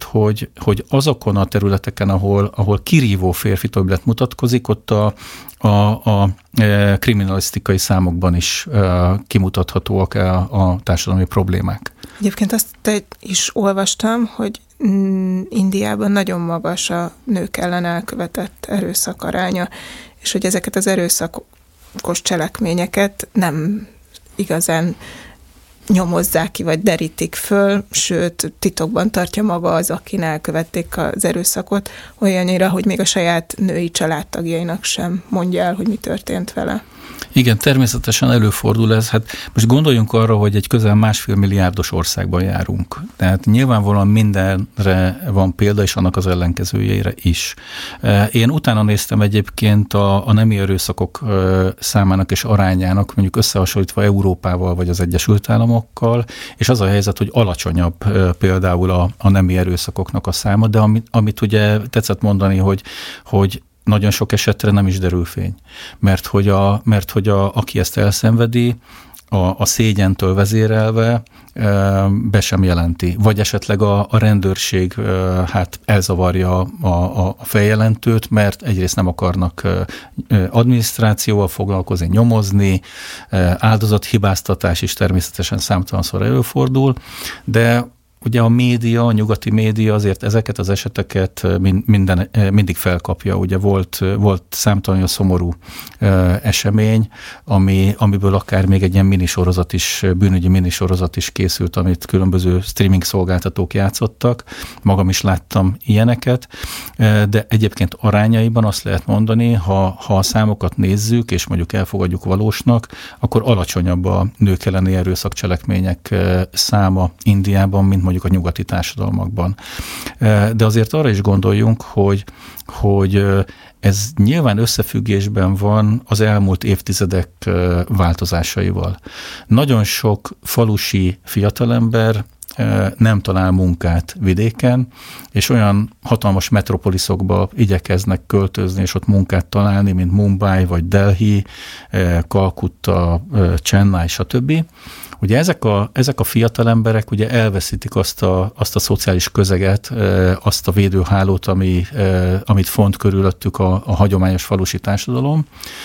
hogy azokon a területeken, ahol kirívó férfi többlet mutatkozik, ott a kriminalisztikai számokban is kimutathatóak a társadalmi problémák. Egyébként azt is olvastam, hogy Indiában nagyon magas a nők ellen elkövetett erőszak aránya, és hogy ezeket az erőszakos cselekményeket nem igazán nyomozzák ki, vagy derítik föl, sőt, titokban tartja maga az, akin elkövették az erőszakot, olyannyira, hogy még a saját női családtagjainak sem mondja el, hogy mi történt vele. Igen, természetesen előfordul ez. Hát most gondoljunk arra, hogy egy közel 1,5 milliárdos országban járunk. Tehát nyilvánvalóan mindenre van példa, és annak az ellenkezőjére is. Én utána néztem egyébként a nemi erőszakok számának és arányának, mondjuk összehasonlítva Európával vagy az Egyesült Államokkal, és az a helyzet, hogy alacsonyabb például a nemi erőszakoknak a száma, de amit ugye tetszett mondani, hogy nagyon sok esetre nem is derül fény. Mert hogy aki ezt elszenvedi, a szégyentől vezérelve be sem jelenti. Vagy esetleg a rendőrség elzavarja a feljelentőt, mert egyrészt nem akarnak adminisztrációval foglalkozni, nyomozni, áldozathibáztatás is természetesen számtalanszor előfordul, de ugye a nyugati média azért ezeket az eseteket mindig felkapja. Ugye volt számtalan szomorú esemény, amiből akár még egy ilyen minisorozat is, bűnügyi minisorozat is készült, amit különböző streaming szolgáltatók játszottak. Magam is láttam ilyeneket, de egyébként arányaiban azt lehet mondani, ha a számokat nézzük, és mondjuk elfogadjuk valósnak, akkor alacsonyabb a nők elleni erőszakcselekmények száma Indiában, mint mondjuk a nyugati társadalmakban. De azért arra is gondoljunk, hogy ez nyilván összefüggésben van az elmúlt évtizedek változásaival. Nagyon sok falusi fiatalember nem talál munkát vidéken, és olyan hatalmas metropoliszokba igyekeznek költözni, és ott munkát találni, mint Mumbai, vagy Delhi, Kalkutta, Chennai, stb. Ugye ezek a fiatal emberek ugye elveszítik azt a szociális közeget, azt a védőhálót, amit font körülöttük a hagyományos falusi társadalom,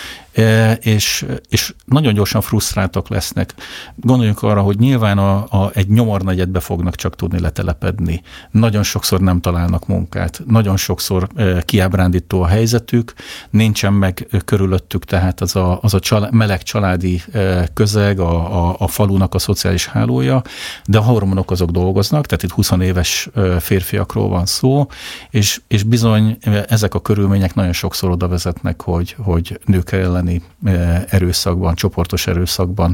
és nagyon gyorsan frusztráltak lesznek. Gondoljunk arra, hogy nyilván egy nyomornegyedbe fognak csak tudni letelepedni. Nagyon sokszor nem találnak munkát, nagyon sokszor kiábrándító a helyzetük, nincsen meg körülöttük tehát az a meleg családi közeg, a falunak a szociális hálója, de a hormonok azok dolgoznak, tehát itt 20 éves férfiakról van szó, és bizony ezek a körülmények nagyon sokszor oda vezetnek, hogy nők elleni erőszakban, csoportos erőszakban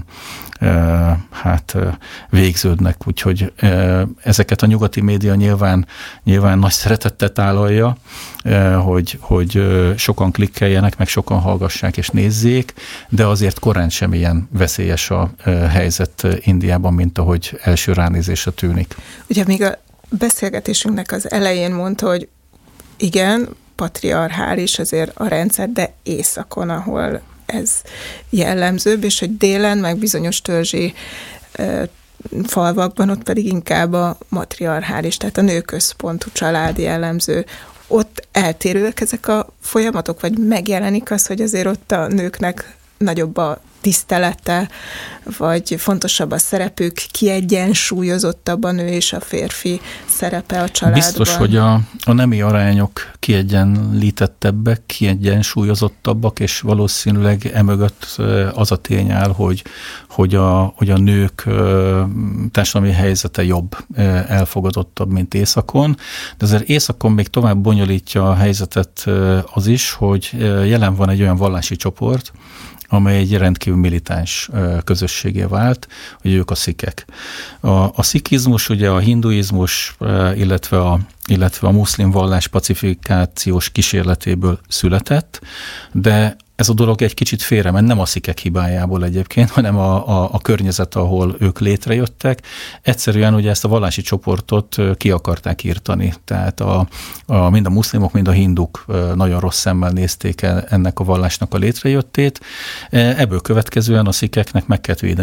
végződnek. Úgyhogy ezeket a nyugati média nyilván nagy szeretettel tálalja, hogy sokan klikkeljenek, meg sokan hallgassák és nézzék, de azért korán sem ilyen veszélyes a helyzet Indiában, mint ahogy első ránézésre tűnik. Ugye még a beszélgetésünknek az elején mondta, hogy igen, patriarchális azért a rendszer, de északon, ahol ez jellemzőbb, és hogy délen, meg bizonyos törzsi falvakban, ott pedig inkább a matriarchális, tehát a nőközpontú család jellemző. Ott eltérőek ezek a folyamatok, vagy megjelenik az, hogy azért ott a nőknek nagyobb a tisztelete, vagy fontosabb a szerepük, kiegyensúlyozottabb a nő és a férfi szerepe a családban. Biztos, hogy a nemi arányok kiegyenlítettebbek, kiegyensúlyozottabbak, és valószínűleg emögött az a tény áll, hogy a nők társadalmi helyzete jobb, elfogadottabb, mint északon. De azért északon még tovább bonyolítja a helyzetet az is, hogy jelen van egy olyan vallási csoport, amely egy rendkívül militáns közösségé vált, hogy ők a szikek. A szikizmus, ugye a hinduizmus, illetve a muszlim vallás pacifikációs kísérletéből született, de ez a dolog egy kicsit félrement, nem a szikek hibájából egyébként, hanem a környezet, ahol ők létrejöttek. Egyszerűen ugye ezt a vallási csoportot ki akarták írtani. Tehát mind a muszlimok, mind a hinduk nagyon rossz szemmel nézték el ennek a vallásnak a létrejöttét. Ebből következően a szikeknek meg kellett védeni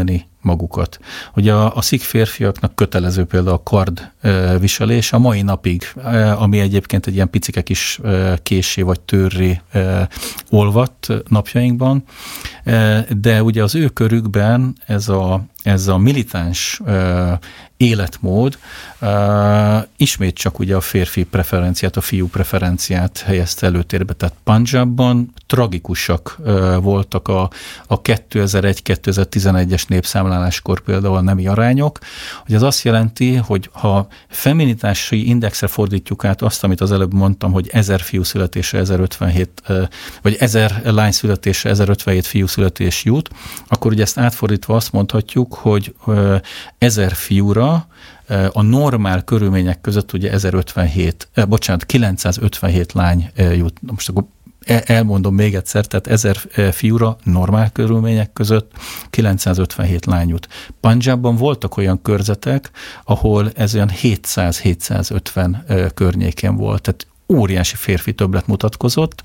magukat. Ugye a szikh férfiaknak kötelező például a kard viselés a mai napig, ami egyébként egy ilyen picike kis késé vagy törré olvadt napjainkban, de ugye az ő körükben ez a militáns életmód ismét csak ugye a férfi preferenciát, a fiú preferenciát helyezte előtérbe. Tehát Punjabban tragikusak voltak a 2001-2011-es népszámláláskor például a nemi arányok, hogy az azt jelenti, hogy ha feminitási indexre fordítjuk át azt, amit az előbb mondtam, hogy 1000 fiú születésre 1057, vagy 1000 lány születésre 1057 fiú születés jut, akkor ugye ezt átfordítva azt mondhatjuk, hogy 1000 fiúra a normál körülmények között ugye 957 lány jut. Most akkor elmondom még egyszer, tehát 1000 fiúra normál körülmények között 957 lány jut. Punjabban voltak olyan körzetek, ahol ez olyan 700-750 környékén volt, tehát óriási férfi többlet mutatkozott,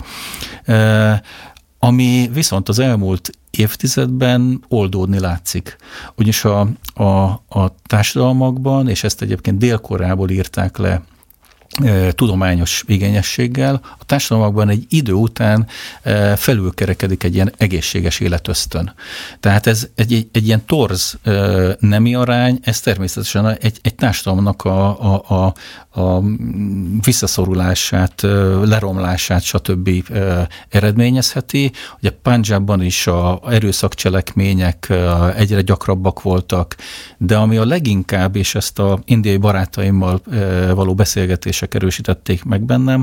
ami viszont az elmúlt évtizedben oldódni látszik. Ugyanis a társadalmakban, és ezt egyébként Dél-Koreából írták le tudományos igényességgel, a társadalmakban egy idő után felülkerekedik egy ilyen egészséges életösztön. Tehát ez egy ilyen torz nemi arány, ez természetesen egy társadalomnak a visszaszorulását, leromlását, stb. Eredményezheti. Ugye Punjabban is az erőszakcselekmények egyre gyakrabbak voltak, de ami a leginkább, és ezt az indiai barátaimmal való beszélgetések erősítették meg bennem,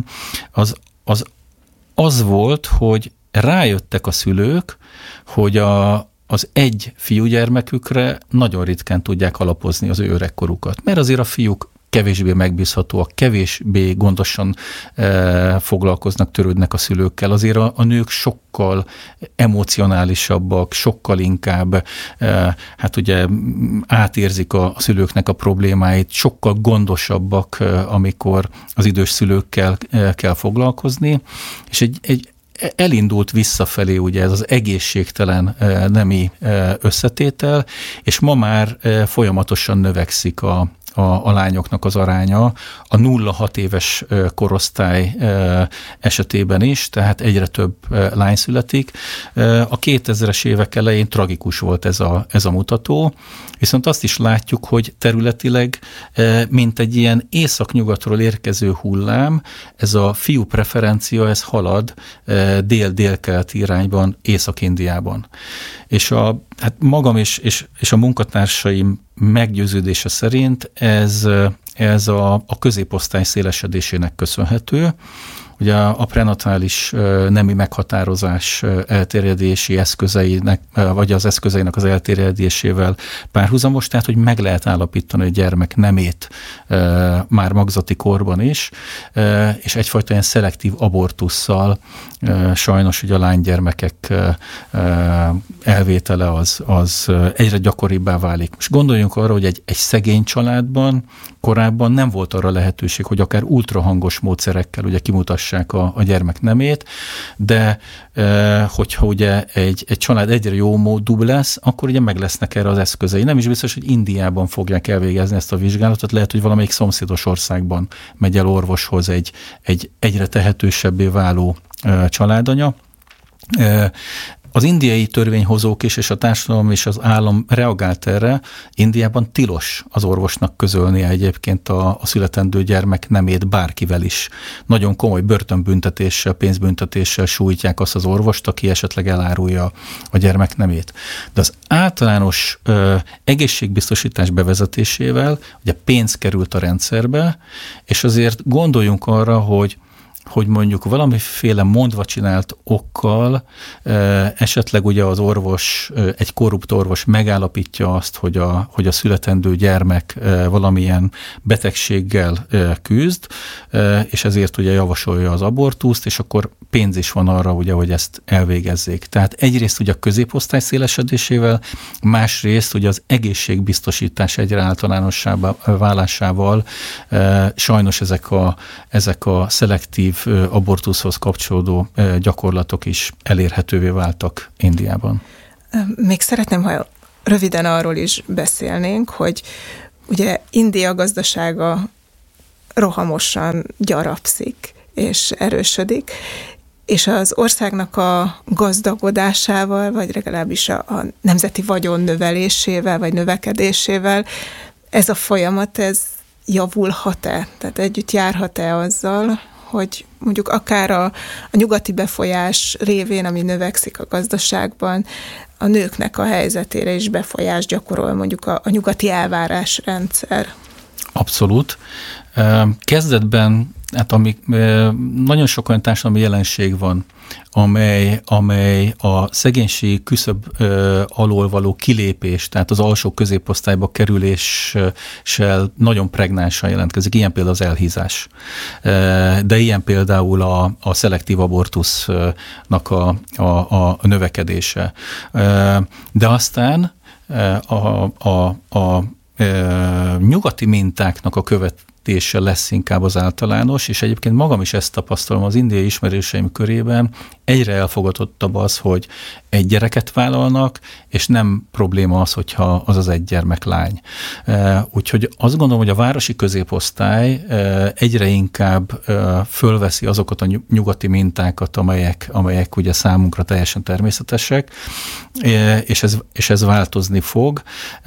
az volt, hogy rájöttek a szülők, hogy az egy fiúgyermekükre nagyon ritkán tudják alapozni az ő öregkorukat. Mert azért a fiúk kevésbé megbízhatóak, kevésbé gondosan foglalkoznak, törődnek a szülőkkel. Azért a nők sokkal emocionálisabbak, sokkal inkább hát ugye átérzik a szülőknek a problémáit, sokkal gondosabbak, amikor az idős szülőkkel kell foglalkozni, és elindult visszafelé ugye ez az egészségtelen nemi összetétel, és ma már folyamatosan növekszik a lányoknak az aránya a 0-6 éves korosztály esetében is, tehát egyre több lány születik. A 2000-es évek elején tragikus volt ez a mutató, viszont azt is látjuk, hogy területileg, mint egy ilyen észak-nyugatról érkező hullám, ez a fiú preferencia, ez halad dél-dél-keleti irányban, Észak-Indiában. És hát magam és a munkatársaim meggyőződése szerint ez a középosztály szélesedésének köszönhető. Ugye a prenatális nemi meghatározás elterjedési eszközeinek, vagy az eszközeinek az elterjedésével párhuzamos, tehát hogy meg lehet állapítani a gyermek nemét már magzati korban is, és egyfajta ilyen szelektív abortusszal sajnos ugye a lánygyermekek elvétele az egyre gyakoribbá válik. Most gondoljunk arra, hogy egy szegény családban korábban nem volt arra lehetőség, hogy akár ultrahangos módszerekkel ugye kimutassák a gyermek nemét, de hogyha ugye egy család egyre jó módúbb lesz, akkor ugye meg lesznek erre az eszközei. Nem is biztos, hogy Indiában fogják elvégezni ezt a vizsgálatot, lehet, hogy valamelyik szomszédos országban megy el orvoshoz egy egyre tehetősebbé váló családanya. Az indiai törvényhozók is, és a társadalom és az állam reagált erre. Indiában tilos az orvosnak közölnie egyébként a születendő gyermek nemét bárkivel is. Nagyon komoly börtönbüntetéssel, pénzbüntetéssel sújtják azt az orvost, aki esetleg elárulja a gyermek nemét. De az általános egészségbiztosítás bevezetésével ugye pénz került a rendszerbe, és azért gondoljunk arra, hogy mondjuk valamiféle mondva csinált okkal esetleg ugye az orvos, egy korrupt orvos megállapítja azt, hogy a születendő gyermek valamilyen betegséggel küzd, és ezért ugye javasolja az abortuszt, és akkor pénz is van arra, ugye, hogy ezt elvégezzék. Tehát egyrészt ugye a középosztály szélesedésével, másrészt ugye az egészségbiztosítás egyre általánosabbá válásával sajnos ezek a szelektív abortuszhoz kapcsolódó gyakorlatok is elérhetővé váltak Indiában. Még szeretném, ha röviden arról is beszélnénk, hogy ugye India gazdasága rohamosan gyarapszik és erősödik, és az országnak a gazdagodásával, vagy legalábbis a nemzeti vagyon növelésével, vagy növekedésével ez a folyamat, ez javulhat-e? Tehát együtt járhat-e azzal, hogy mondjuk akár a nyugati befolyás révén, ami növekszik a gazdaságban, a nőknek a helyzetére is befolyást gyakorol mondjuk a nyugati elvárásrendszer? Abszolút. Kezdetben nagyon sok olyan társadalmi jelenség van, amely a szegénység küszöb alól való kilépés, tehát az alsó középosztályba kerüléssel nagyon pregnánsan jelentkezik. Ilyen például az elhízás. De ilyen például a szelektív abortusznak a növekedése. De aztán a nyugati mintáknak a követése lesz inkább az általános, és egyébként magam is ezt tapasztalom az indiai ismerőseim körében, egyre elfogadottabb az, hogy egy gyereket vállalnak, és nem probléma az, hogyha az az egy gyermek lány. Úgyhogy azt gondolom, hogy a városi középosztály egyre inkább fölveszi azokat a nyugati mintákat, amelyek ugye számunkra teljesen természetesek, és ez változni fog.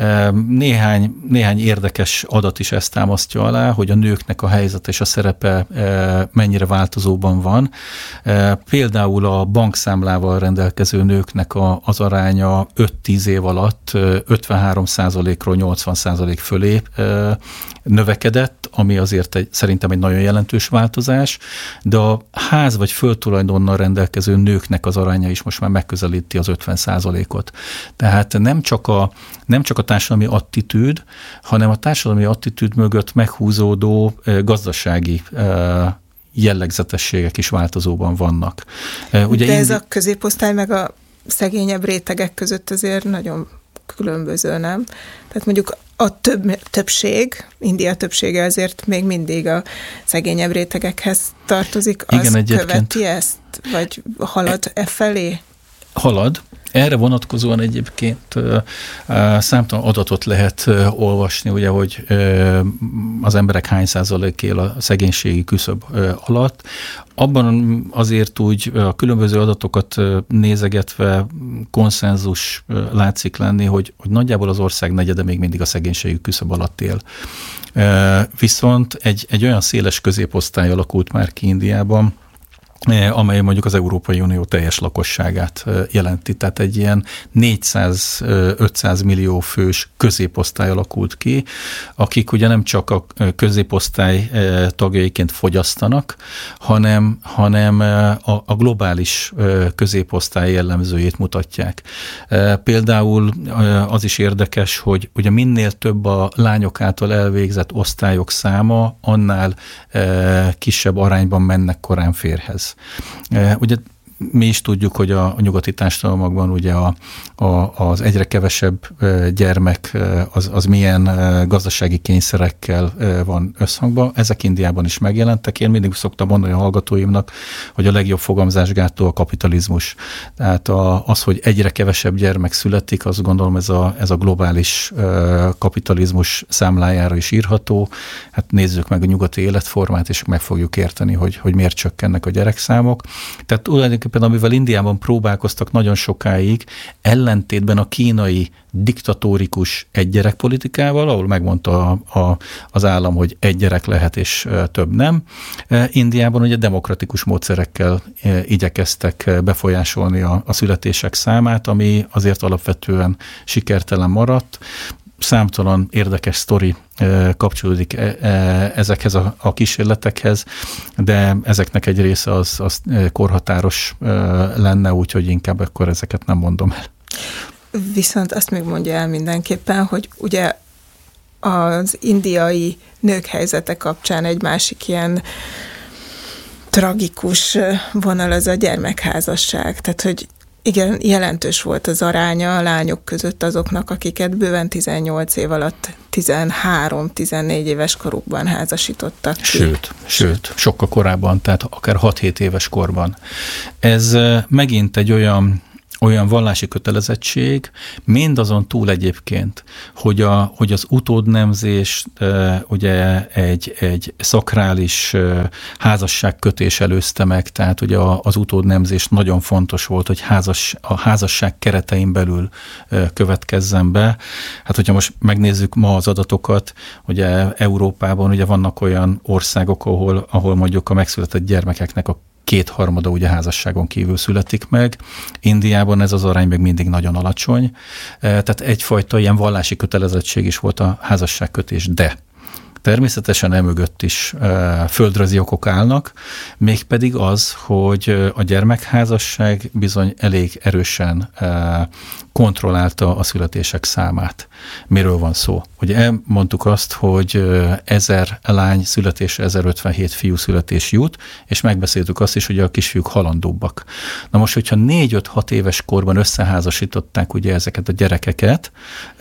Néhány érdekes adat is ezt támasztja alá, hogy a nőknek a helyzet és a szerepe mennyire változóban van. Például a bankszámlával rendelkező nőknek az aránya 5-10 év alatt 53%-ról 80% fölé növekedett, ami azért szerintem egy nagyon jelentős változás, de a ház vagy földtulajdonnal rendelkező nőknek az aránya is most már megközelíti az 50%-ot. Tehát nem csak a társadalmi attitűd, hanem a társadalmi attitűd mögött meghúzódó gazdasági jellegzetességek is változóban vannak. Ugye de ez a középosztály meg a szegényebb rétegek között azért nagyon különböző, nem? Tehát mondjuk a többség, India többsége azért még mindig a szegényebb rétegekhez tartozik, az igen, követi ezt? Vagy halad felé? Halad. Erre vonatkozóan egyébként számtalan adatot lehet olvasni, ugye, hogy az emberek hány százalék él a szegénységi küszöb alatt. Abban azért úgy a különböző adatokat nézegetve konszenzus látszik lenni, hogy nagyjából az ország negyede még mindig a szegénységi küszöb alatt él. Viszont egy olyan széles középosztály alakult már ki Indiában, amely mondjuk az Európai Unió teljes lakosságát jelenti. Tehát egy ilyen 400-500 millió fős középosztály alakult ki, akik ugye nem csak a középosztály tagjaiként fogyasztanak, hanem a globális középosztály jellemzőjét mutatják. Például az is érdekes, hogy ugye minél több a lányok által elvégzett osztályok száma, annál kisebb arányban mennek korán férjhez. Ugye mi is tudjuk, hogy a nyugati társadalmakban ugye az egyre kevesebb gyermek az milyen gazdasági kényszerekkel van összhangban. Ezek Indiában is megjelentek. Én mindig szoktam mondani a hallgatóimnak, hogy a legjobb fogamzásgátó a kapitalizmus. Tehát az, hogy egyre kevesebb gyermek születik, azt gondolom ez a globális kapitalizmus számlájára is írható. Hát nézzük meg a nyugati életformát, és meg fogjuk érteni, hogy miért csökkennek a gyerekszámok. Tehát tulajdonképpen amivel Indiában próbálkoztak nagyon sokáig, ellentétben a kínai diktatórikus egygyerekpolitikával, ahol megmondta az állam, hogy egy gyerek lehet és több nem. Indiában ugye demokratikus módszerekkel igyekeztek befolyásolni a születések számát, ami azért alapvetően sikertelen maradt. Számtalan érdekes sztori kapcsolódik ezekhez a kísérletekhez, de ezeknek egy része az korhatáros lenne, úgyhogy inkább akkor ezeket nem mondom el. Viszont azt még mondja el mindenképpen, hogy ugye az indiai nők helyzete kapcsán egy másik ilyen tragikus vonal az a gyermekházasság. Tehát, hogy igen, jelentős volt az aránya a lányok között azoknak, akiket bőven 18 év alatt 13-14 éves korukban házasítottak ki. Sőt, sokkal korábban, tehát akár 6-7 éves korban. Ez megint egy olyan olyan vallási kötelezettség, mindazon túl egyébként, hogy az utódnemzés ugye egy szakrális házasságkötés előzte meg, tehát ugye az utódnemzés nagyon fontos volt, hogy a házasság keretein belül következzen be. Hát, hogyha most megnézzük ma az adatokat, ugye Európában ugye vannak olyan országok, ahol mondjuk a megszületett gyermekeknek a 2/3 ugye házasságon kívül születik meg. Indiában ez az arány még mindig nagyon alacsony. Tehát egyfajta ilyen vallási kötelezettség is volt a házasságkötés, de természetesen emögött is földrajzi okok állnak, mégpedig az, hogy a gyermekházasság bizony elég erősen kontrollálta a születések számát. Miről van szó? Ugye mondtuk azt, hogy 1000 lány születésre 1057 fiú születés jut, és megbeszéltük azt is, hogy a kisfiúk halandóbbak. Na most, hogyha 4-5-6 éves korban összeházasították ugye ezeket a gyerekeket,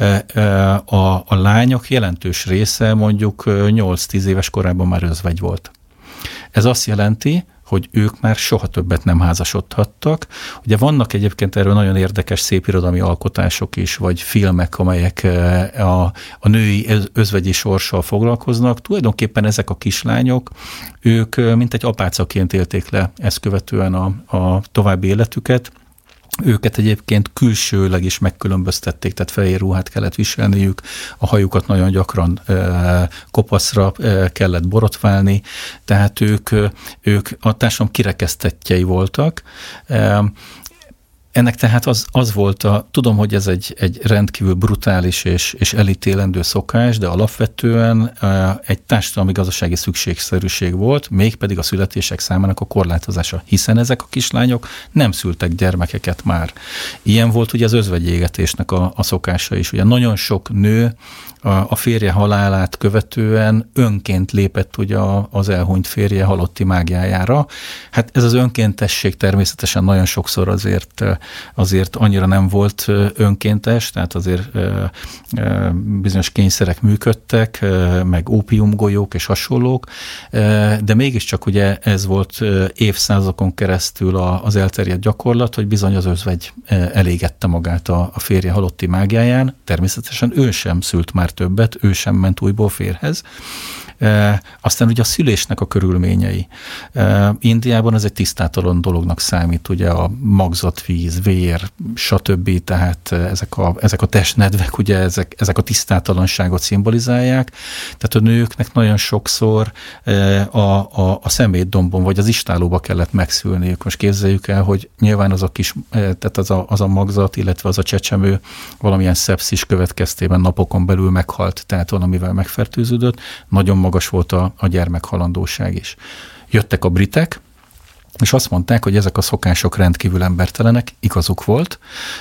a lányok jelentős része mondjuk 8-10 éves korában már özvegy volt. Ez azt jelenti, hogy ők már soha többet nem házasodhattak. Ugye vannak egyébként erről nagyon érdekes szépirodalmi alkotások is, vagy filmek, amelyek a női özvegyi sorssal foglalkoznak. Tulajdonképpen ezek a kislányok, ők mint egy apácaként élték le ezt követően a további életüket. Őket egyébként külsőleg is megkülönböztették, tehát fehér ruhát kellett viselniük, a hajukat nagyon gyakran kopaszra kellett borotválni, tehát ők a társadalom kirekesztettjei voltak. Ennek tehát az volt tudom, hogy ez egy rendkívül brutális és elítélendő szokás, de alapvetően egy társadalmi-gazdasági szükségszerűség volt, mégpedig a születések számának a korlátozása, hiszen ezek a kislányok nem szültek gyermekeket már. Ilyen volt ugye az özvegyégetésnek a szokása is. Ugye nagyon sok nő a férje halálát követően önként lépett ugye az elhunyt férje halotti mágiájára. Hát ez az önkéntesség természetesen nagyon sokszor azért annyira nem volt önkéntes, tehát azért bizonyos kényszerek működtek, meg ópiumgolyók és hasonlók, de mégiscsak ugye ez volt évszázadokon keresztül az elterjedt gyakorlat, hogy bizony az özvegy elégette magát a férje halotti mágiáján, természetesen ő sem szült már többet, ő sem ment újból férhez. Aztán ugye a szülésnek a körülményei. Indiában ez egy tisztátalan dolognak számít, ugye a magzatvíz, vér, stb. Tehát ezek a testnedvek, ugye ezek a tisztátalanságot szimbolizálják. Tehát a nőknek nagyon sokszor a szemétdombon vagy az istálóba kellett megszülniük. Most képzeljük el, hogy nyilván tehát az a magzat, illetve az a csecsemő valamilyen szepszis következtében napokon belül meghalt, tehát valamivel megfertőződött. Nagyon magas volt a gyermekhalandóság is. Jöttek a britek, és azt mondták, hogy ezek a szokások rendkívül embertelenek, igazuk volt.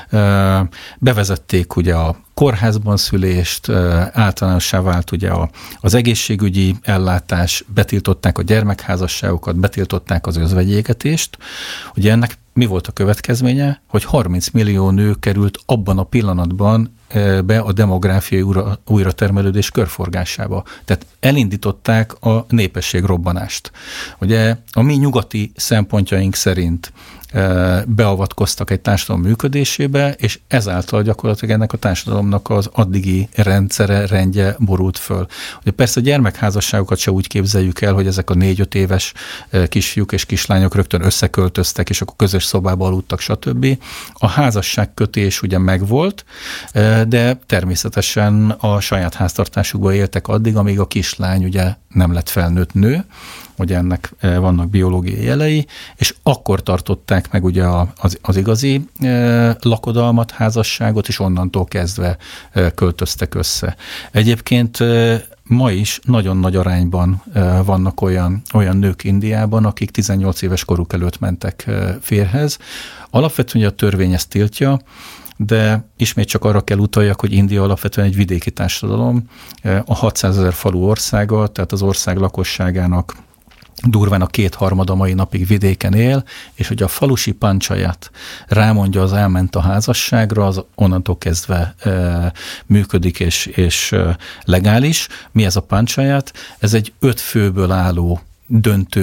Bevezették ugye a kórházban szülést, általánossá vált ugye az egészségügyi ellátás, betiltották a gyermekházasságokat, betiltották az özvegyégetést. Ugye ennek mi volt a következménye? Hogy 30 millió nő került abban a pillanatban be a demográfiai újratermelődés körforgásába. Tehát elindították a népességrobbanást. Ugye a mi nyugati szempontjaink szerint beavatkoztak egy társadalom működésébe, és ezáltal gyakorlatilag ennek a társadalomnak az addigi rendje borult föl. Ugye persze a gyermekházasságokat se úgy képzeljük el, hogy ezek a 4-5 éves kisfiúk és kislányok rögtön összeköltöztek, és akkor közös szobába aludtak, stb. A házasságkötés ugye megvolt, de természetesen a saját háztartásukban éltek addig, amíg a kislány ugye nem lett felnőtt nő, ugye ennek vannak biológiai jelei, és akkor tartották meg ugye az igazi lakodalmat, házasságot, és onnantól kezdve költöztek össze. Egyébként ma is nagyon nagy arányban vannak olyan nők Indiában, akik 18 éves koruk előtt mentek férhez. Alapvetően a törvény ezt tiltja, de ismét csak arra kell utaljak, hogy India alapvetően egy vidéki társadalom, a 600 000 falu országa, tehát az ország lakosságának durván a 2/3 mai napig vidéken él, és hogy a falusi pancsaját rámondja, az elment a házasságra, az onnantól kezdve működik és legális. Mi ez a pancsaját? Ez egy 5 főből álló döntő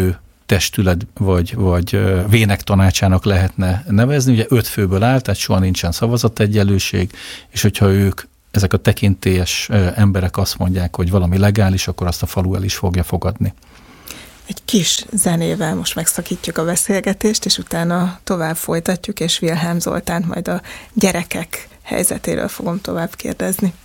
testület vagy vének tanácsának lehetne nevezni. Ugye 5 főből áll, tehát soha nincsen szavazategyenlőség, és hogyha ezek a tekintélyes emberek azt mondják, hogy valami legális, akkor azt a falu el is fogja fogadni. Egy kis zenével most megszakítjuk a beszélgetést, és utána tovább folytatjuk, és Wilhelm Zoltánt majd a gyerekek helyzetéről fogom tovább kérdezni.